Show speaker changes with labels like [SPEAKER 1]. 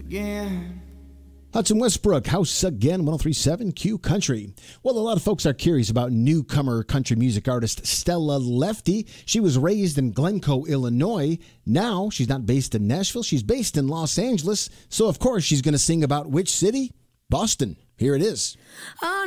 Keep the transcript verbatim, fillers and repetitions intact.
[SPEAKER 1] again.
[SPEAKER 2] Hudson Westbrook, House Again, one oh three point seven Q Country. Well, a lot of folks are curious about newcomer country music artist Stella Lefty. She was raised in Glencoe, Illinois. Now, she's not based in Nashville. She's based in Los Angeles. So, of course, she's going to sing about which city? Boston. Here it is.
[SPEAKER 3] Oh,